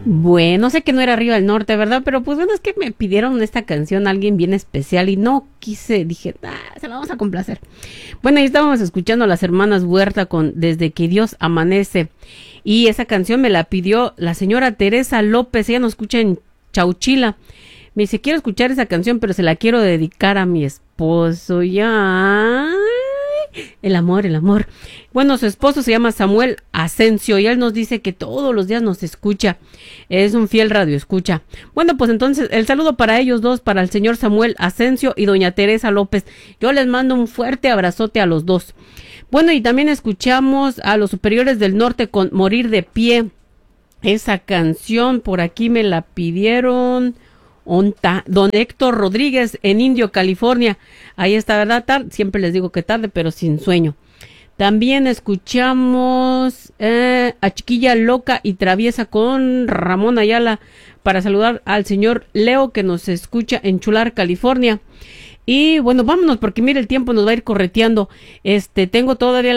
Bueno, sé que no era Arriba del Norte, ¿verdad? Pero pues bueno, es que me pidieron esta canción a alguien bien especial y no quise, dije, se la vamos a complacer. Bueno, ahí estábamos escuchando a las hermanas Huerta con Desde que Dios amanece. Y esa canción me la pidió la señora Teresa López, ella nos escucha en Chauchila. Me dice, quiero escuchar esa canción, pero se la quiero dedicar a mi esposo. Ya. El amor, el amor. Bueno, su esposo se llama Samuel Asensio y él nos dice que todos los días nos escucha. Es un fiel radioescucha. Bueno, pues entonces el saludo para ellos dos, para el señor Samuel Asensio y doña Teresa López. Yo les mando un fuerte abrazote a los dos. Bueno, y también escuchamos a los Superiores del Norte con Morir de Pie. Esa canción por aquí me la pidieron don Héctor Rodríguez en Indio, California. Ahí está, ¿verdad? Siempre les digo que tarde, pero sin sueño. También escuchamos a Chiquilla Loca y Traviesa con Ramón Ayala para saludar al señor Leo que nos escucha en Chular, California. Y bueno, vámonos porque mire el tiempo nos va a ir correteando. Tengo todavía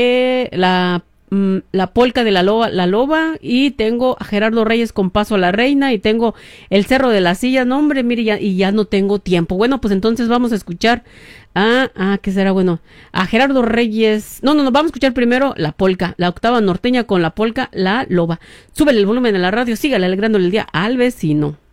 la polca de la loba y tengo a Gerardo Reyes con Paso a la Reina y tengo el Cerro de la Silla, no hombre, mire ya no tengo tiempo. Bueno, pues entonces vamos a escuchar ¿qué será? Bueno, a Gerardo Reyes, no, vamos a escuchar primero la polca, la octava norteña con la polca La Loba. Súbele el volumen a la radio, sígale alegrándole el día al vecino.